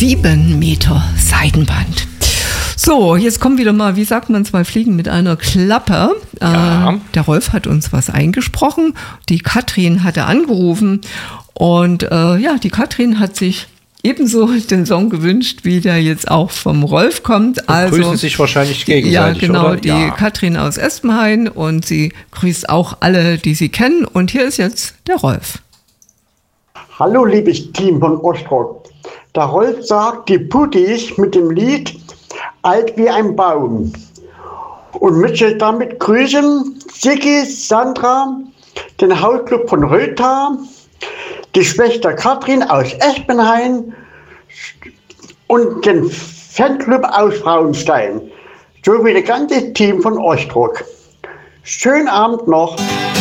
7 Meter Seidenband. So, jetzt kommen wieder mal, wie sagt man, 2 Fliegen mit einer Klappe. Ja. Der Rolf hat uns was eingesprochen. Die Katrin hatte angerufen. Und die Katrin hat sich ebenso den Song gewünscht, wie der jetzt auch vom Rolf kommt. Also, grüßen sich wahrscheinlich gegenseitig, ja, genau, oder? Die Katrin aus Espenhain und sie grüßt auch alle, die sie kennen. Und hier ist jetzt der Rolf. Hallo, liebes Team von Ostrock. Der Rolf sagt, die Puttis mit dem Lied Alt wie ein Baum. Und möchte damit grüßen Sigi, Sandra, den Hausclub von Rötha, die Schwester Katrin aus Espenhain und den Fanclub aus Frauenstein, sowie das ganze Team von Ostrock. Schönen Abend noch.